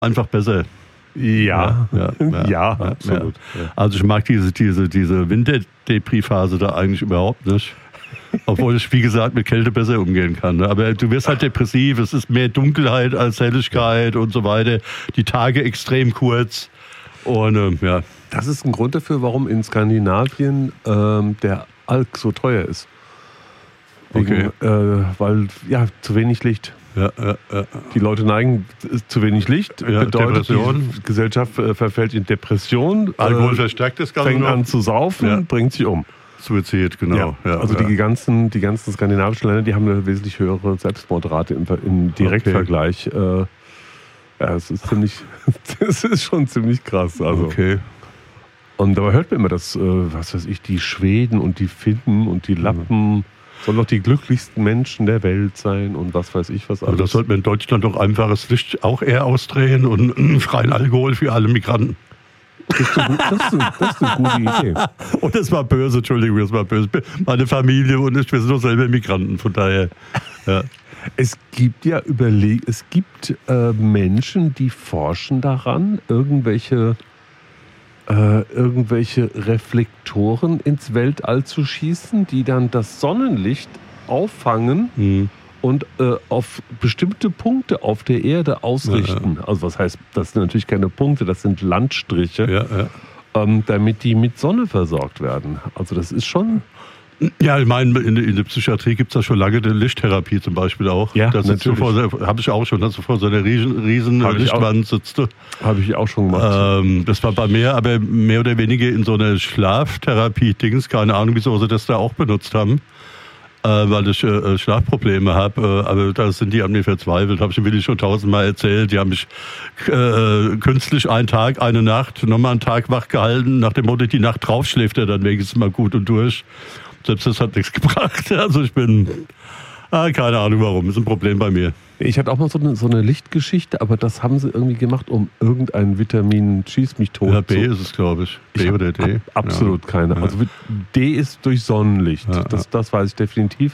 einfach besser. Ja, absolut. Ja. Also ich mag diese Winterdepri-Phase da eigentlich überhaupt nicht. Obwohl ich, wie gesagt, mit Kälte besser umgehen kann. Ne? Aber du wirst halt depressiv, es ist mehr Dunkelheit als Helligkeit und so weiter. Die Tage extrem kurz. Und ja. Das ist ein Grund dafür, warum in Skandinavien der Alk so teuer ist. Wegen, weil zu wenig Licht. Ja. Die Leute neigen zu wenig Licht, bedeutet, Depression. Die Gesellschaft verfällt in Depression, Alkohol verstärkt das Ganze fängt noch. an zu saufen, bringt sich um. Suizid, genau. Also die ganzen skandinavischen Länder, die haben eine wesentlich höhere Selbstmordrate im Direktvergleich. Es ist schon ziemlich krass. Also. Okay. Und dabei hört man immer, dass, was weiß ich, die Schweden und die Finnen und die Lappen sollen doch die glücklichsten Menschen der Welt sein und was weiß ich was alles. Aber das sollte man in Deutschland doch einfaches Licht auch eher ausdrehen und freien Alkohol für alle Migranten. Das ist eine gute Idee. Und das war böse, Entschuldigung, das war böse. Meine Familie und ich, wir sind doch selber Migranten, von daher. Ja. Es gibt Menschen, die forschen daran, irgendwelche Reflektoren ins Weltall zu schießen, die dann das Sonnenlicht auffangen und auf bestimmte Punkte auf der Erde ausrichten. Ja. Also was heißt, das sind natürlich keine Punkte, das sind Landstriche, damit die mit Sonne versorgt werden. Also das ist schon... Ja, ich meine, in der Psychiatrie gibt es ja schon lange eine Lichttherapie zum Beispiel auch. Ja, das natürlich. Habe ich auch schon, dass du vor so einer riesen Lichtwand sitzt. Habe ich auch schon gemacht. Das war bei mir, aber mehr oder weniger in so einer Schlaftherapie-Dings. Keine Ahnung, wieso sie das da auch benutzt haben. Weil ich Schlafprobleme habe, aber da sind die an mir verzweifelt. Habe ich Willi schon 1000-mal erzählt. Die haben mich künstlich einen Tag, eine Nacht, nochmal einen Tag wach gehalten. Nach dem Motto, die Nacht drauf schläft er dann wenigstens mal gut und durch. Selbst das hat nichts gebracht. Also ich bin, keine Ahnung warum, ist ein Problem bei mir. Ich hatte auch mal so eine Lichtgeschichte, aber das haben sie irgendwie gemacht, um irgendein Vitamin schieß mich tot. Ja, B ist es, glaube ich. B oder D. Absolut keine. Also D ist durch Sonnenlicht. Ja. Das weiß ich definitiv.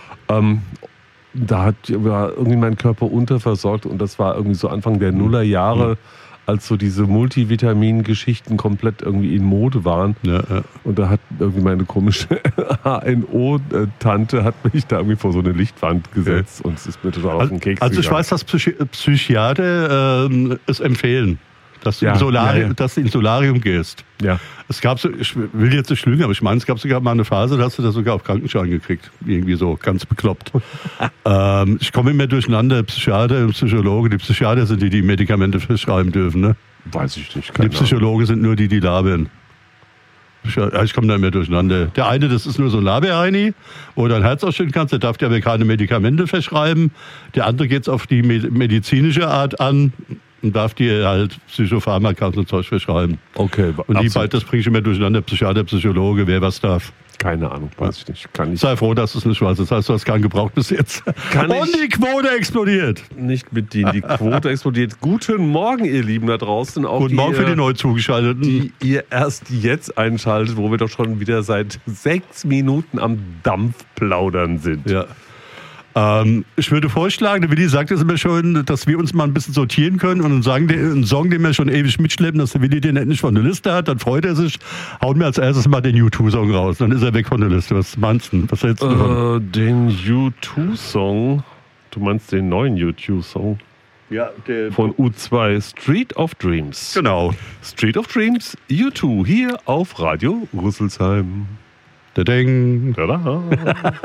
Da war irgendwie mein Körper unterversorgt und das war irgendwie so Anfang der Nullerjahre, als so diese Multivitamin-Geschichten komplett irgendwie in Mode waren. Ja. Und da hat irgendwie meine komische HNO-Tante hat mich da irgendwie vor so eine Lichtwand gesetzt und es ist mir total auf den Keks gegangen. Also ich weiß, dass Psychiater es empfehlen, dass du ins Solarium gehst. Ja. Es gab so, ich will jetzt nicht lügen, aber ich meine, es gab sogar mal eine Phase, da hast du das sogar auf Krankenschein gekriegt. Irgendwie so, ganz bekloppt. Ich komme immer durcheinander, Psychiater und Psychologe. Die Psychiater sind die Medikamente verschreiben dürfen, ne? Weiß ich nicht. Die Psychologen sind nur die labern. Ich komme da immer durcheinander. Der eine, das ist nur so ein Laberheini, wo du dein Herz ausschütten kannst, der darf dir aber keine Medikamente verschreiben. Der andere geht es auf die medizinische Art an und darf dir halt Psychopharmaka und so Zeug verschreiben. Okay. Und die beiden, das bringe ich immer durcheinander, Psychiater, Psychologe, wer was darf. Keine Ahnung, weiß ich nicht. Kann ich. Sei froh, dass du es nicht weißt. Das heißt, du hast keinen gebraucht bis jetzt. Und die Quote explodiert. Nicht mit denen. Die Quote explodiert. Guten Morgen, ihr Lieben da draußen. Auch Guten Morgen für die neu zugeschalteten. Die ihr erst jetzt einschaltet, wo wir doch schon wieder seit 6 Minuten am Dampfplaudern sind. Ja. Ich würde vorschlagen, der Willi sagt es immer schon, dass wir uns mal ein bisschen sortieren können und sagen, einen Song, den wir schon ewig mitschleppen, dass der Willi den endlich von der Liste hat, dann freut er sich. Hauen wir als erstes mal den U2-Song raus, dann ist er weg von der Liste. Was meinst du? Was hältst du davon? Den U2-Song? Du meinst den neuen U2-Song? Ja, von U2, Street of Dreams. Genau. Street of Dreams, U2, hier auf Radio Rüsselsheim. Da-ding. Tada.